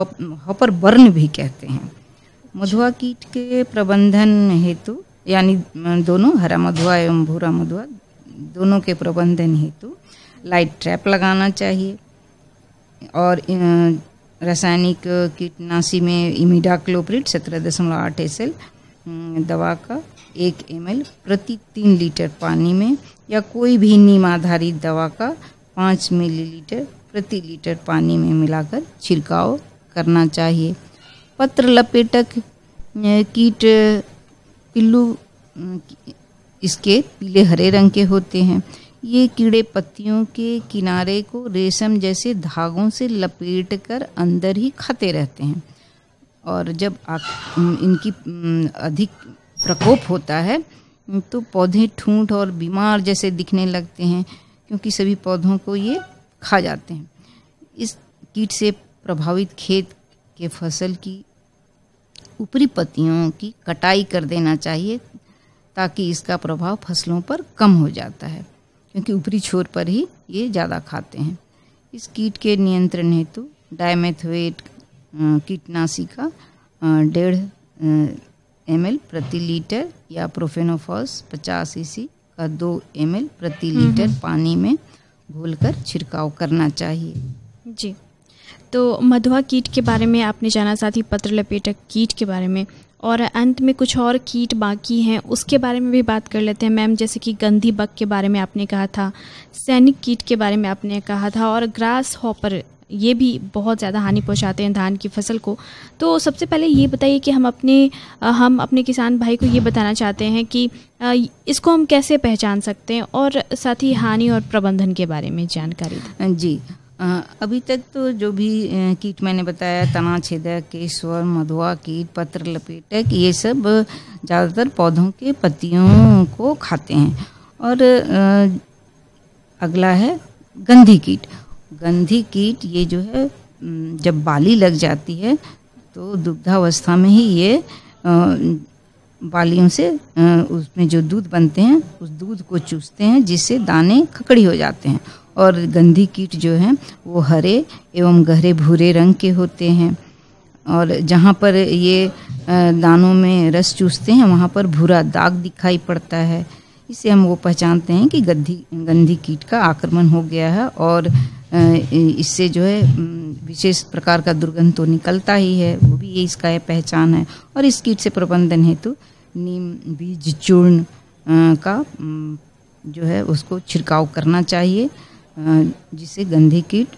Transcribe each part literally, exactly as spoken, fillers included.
Hopper burn भी कहते हैं। मधुआ कीट के प्रबंधन हेतु यानी दोनों हरा मधुआ एवं भूरा मधुआ दोनों के प्रबंधन हेतु लाइट ट्रैप लगाना चाहिए और रासायनिक कीटनाशी में इमिडाक्लोप्रिड सत्रह दशमलव आठ एस एल दवा का एक एम एल प्रति तीन लीटर पानी में या कोई भी नीम आधारित दवा का पाँच मिलीलीटर प्रति लीटर पानी में मिलाकर छिड़काव करना चाहिए। पत्र लपेटक कीट पिल्लू इसके पीले हरे रंग के होते हैं। ये कीड़े पत्तियों के किनारे को रेशम जैसे धागों से लपेट कर अंदर ही खाते रहते हैं और जब इनकी अधिक प्रकोप होता है तो पौधे ठूंठ और बीमार जैसे दिखने लगते हैं क्योंकि सभी पौधों को ये खा जाते हैं। इस कीट से प्रभावित खेत के फसल की ऊपरी पत्तियों की कटाई कर देना चाहिए ताकि इसका प्रभाव फसलों पर कम हो जाता है क्योंकि ऊपरी छोर पर ही ये ज़्यादा खाते हैं। इस कीट के नियंत्रण हेतु डायमेथोएट कीटनाशी का डेढ़ एम एल प्रति लीटर या प्रोफेनोफॉस पचास ईसी का दो एम एल प्रति लीटर पानी में घोलकर छिड़काव करना चाहिए। जी, तो मधुआ कीट के बारे में आपने जाना, साथ ही पत्र लपेटक कीट के बारे में, और अंत में कुछ और कीट बाकी हैं उसके बारे में भी बात कर लेते हैं मैम। जैसे कि गंधी बग के बारे में आपने कहा था, सैनिक कीट के बारे में आपने कहा था, और ग्रास हॉपर ये भी बहुत ज़्यादा हानि पहुंचाते हैं धान की फसल को। तो सबसे पहले ये बताइए कि हम अपने हम अपने किसान भाई को ये बताना चाहते हैं कि इसको हम कैसे पहचान सकते हैं और साथ ही हानि और प्रबंधन के बारे में जानकारी दें। जी, अभी तक तो जो भी कीट मैंने बताया, तना छेदक, केशवर, मधुआ कीट, पत्र लपेटक, ये सब ज़्यादातर पौधों के पत्तियों को खाते हैं। और अगला है गंधी कीट। गंधी कीट ये जो है जब बाली लग जाती है तो दुग्धावस्था में ही ये बालियों से उसमें जो दूध बनते हैं उस दूध को चूसते हैं जिससे दाने खकड़ी हो जाते हैं। और गंधी कीट जो हैं वो हरे एवं गहरे भूरे रंग के होते हैं और जहाँ पर ये दानों में रस चूसते हैं वहाँ पर भूरा दाग दिखाई पड़ता है। इससे हम वो पहचानते हैं कि गंधी गंधी कीट का आक्रमण हो गया है और इससे जो है विशेष प्रकार का दुर्गंध तो निकलता ही है, वो भी ये इसका पहचान है। और इस कीट से प्रबंधन हेतु नीम बीज चूर्ण का जो है उसको छिड़काव करना चाहिए जिससे गंधी कीट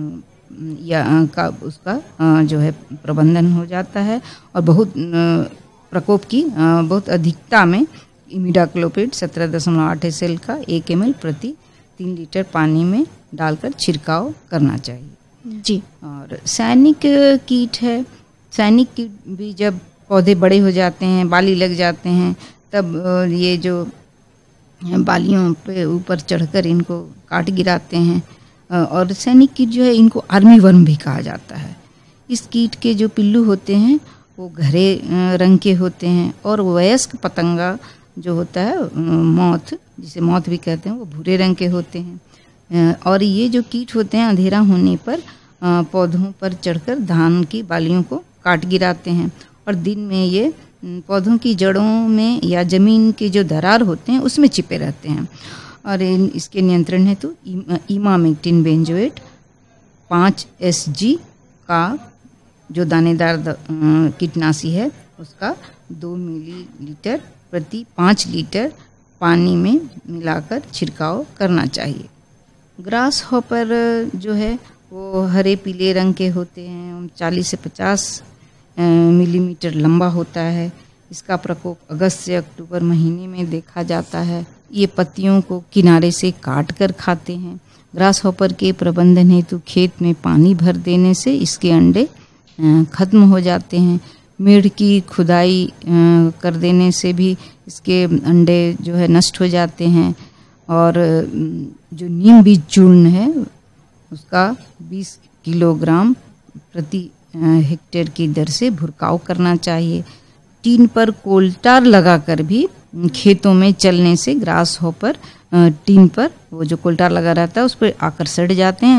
या का उसका जो है प्रबंधन हो जाता है। और बहुत प्रकोप की बहुत अधिकता में इमिडाक्लोप्रिड सत्रह दशमलव आठ एस एल का एक एम एल प्रति तीन लीटर पानी में डालकर छिड़काव करना चाहिए। जी, और सैनिक कीट है। सैनिक कीट भी जब पौधे बड़े हो जाते हैं, बाली लग जाते हैं, तब ये जो बालियों पे ऊपर चढ़कर इनको काट गिराते हैं। और सैनिक कीट जो है इनको आर्मी वर्म भी कहा जाता है। इस कीट के जो पिल्लू होते हैं वो गहरे रंग के होते हैं और वयस्क पतंगा जो होता है मौत, जिसे मौत भी कहते हैं, वो भूरे रंग के होते हैं। और ये जो कीट होते हैं अंधेरा होने पर पौधों पर चढ़कर धान की बालियों को काट गिराते हैं और दिन में ये पौधों की जड़ों में या जमीन के जो दरार होते हैं उसमें चिपे रहते हैं। और इसके नियंत्रण हेतु इमामेक्टिन बेंजोएट पाँच एस जी का जो दानेदार कीटनाशी है उसका दो मिलीलीटर प्रति पाँच लीटर पानी में मिलाकर छिड़काव करना चाहिए। ग्रास हॉपर जो है वो हरे पीले रंग के होते हैं, चालीस से पचास मिलीमीटर लंबा होता है। इसका प्रकोप अगस्त से अक्टूबर महीने में देखा जाता है। ये पत्तियों को किनारे से काट कर खाते हैं। ग्रास हॉपर के प्रबंधन हेतु खेत में पानी भर देने से इसके अंडे खत्म हो जाते हैं। मेढ़ की खुदाई कर देने से भी इसके अंडे जो है नष्ट हो जाते हैं। और जो नीम बीज चूर्ण है उसका बीस किलोग्राम प्रति हेक्टेयर की दर से भुरकाव करना चाहिए। टीन पर कोल्टार लगाकर भी खेतों में चलने से ग्रास हॉपर टीन पर वो जो कोल्टार लगा रहता है उस पर आकर सड़ जाते हैं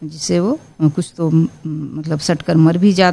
जिससे वो कुछ तो मतलब सटकर मर भी जाते